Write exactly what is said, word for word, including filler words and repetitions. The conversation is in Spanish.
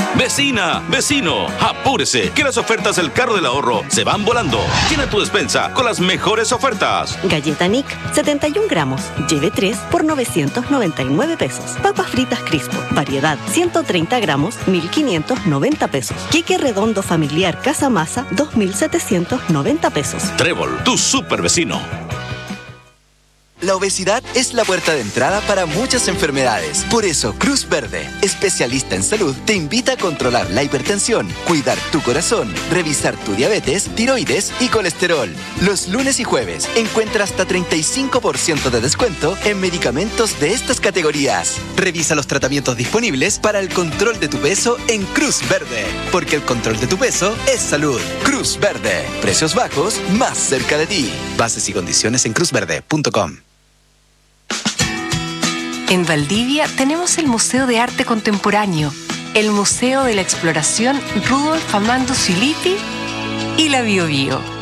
Vecina, vecino, apúrese, que las ofertas del carro del ahorro se van volando. Llena tu despensa con las mejores ofertas. Galleta Nick, setenta y un gramos, lleve tres por novecientos noventa y nueve pesos. Papas fritas Crispo, variedad, ciento treinta gramos, mil quinientos noventa pesos. Quique redondo familiar Casa Masa, dos mil setecientos noventa pesos. Trébol, tu super vecino. La obesidad es la puerta de entrada para muchas enfermedades. Por eso, Cruz Verde, especialista en salud, te invita a controlar la hipertensión, cuidar tu corazón, revisar tu diabetes, tiroides y colesterol. Los lunes y jueves encuentra hasta treinta y cinco por ciento de descuento en medicamentos de estas categorías. Revisa los tratamientos disponibles para el control de tu peso en Cruz Verde, porque el control de tu peso es salud. Cruz Verde, precios bajos más cerca de ti. Bases y condiciones en cruz verde punto com. En Valdivia tenemos el Museo de Arte Contemporáneo, el Museo de la Exploración Rudolf Amandus Filippi y la Bio Bio.